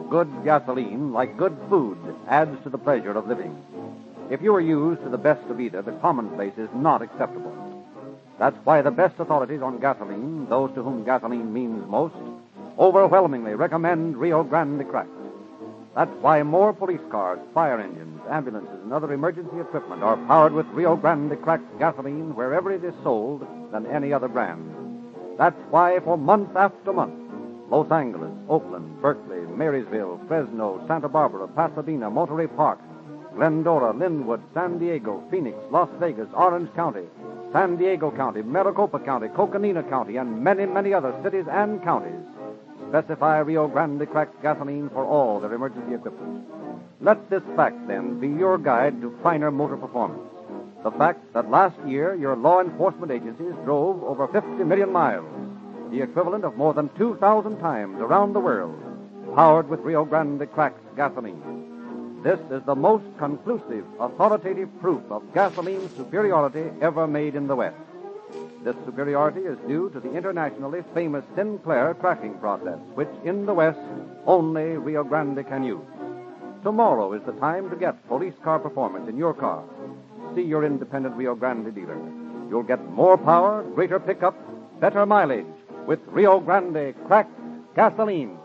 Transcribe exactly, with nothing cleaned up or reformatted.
Good gasoline, like good food, adds to the pleasure of living. If you are used to the best of either, the commonplace is not acceptable. That's why the best authorities on gasoline, those to whom gasoline means most, overwhelmingly recommend Rio Grande Cracked. That's why more police cars, fire engines, ambulances, and other emergency equipment are powered with Rio Grande Cracked gasoline wherever it is sold than any other brand. That's why for month after month, Los Angeles, Oakland, Berkeley, Marysville, Fresno, Santa Barbara, Pasadena, Monterey Park, Glendora, Linwood, San Diego, Phoenix, Las Vegas, Orange County, San Diego County, Maricopa County, Coconina County, and many, many other cities and counties specify Rio Grande Cracked gasoline for all their emergency equipment. Let this fact, then, be your guide to finer motor performance. The fact that last year your law enforcement agencies drove over fifty million miles, the equivalent of more than two thousand times around the world, powered with Rio Grande Cracked gasoline. This is the most conclusive, authoritative proof of gasoline superiority ever made in the West. This superiority is due to the internationally famous Sinclair cracking process, which in the West only Rio Grande can use. Tomorrow is the time to get police car performance in your car. See your independent Rio Grande dealer. You'll get more power, greater pickup, better mileage with Rio Grande Cracked gasoline.